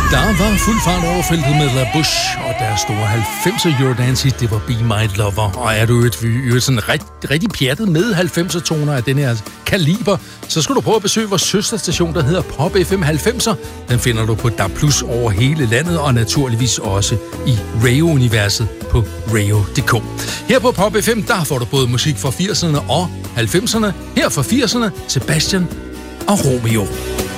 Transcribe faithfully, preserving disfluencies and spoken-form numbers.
Der var fuld fart over feltet med La Bush og deres store halvfemser Eurodance hit, det var Be My Lover. Og er du et, et sådan rigtig, rigtig pjattet med halvfemser toner af den her kaliber, så skal du prøve at besøge vores søsterstation, der hedder Pop F M halvfemser. Den finder du på D A B plus over hele landet, og naturligvis også i Radio-universet på radio punktum d k. Her på Pop F M, der får du både musik fra firserne og halvfemserne. Her fra firserne, Sebastian og Romeo.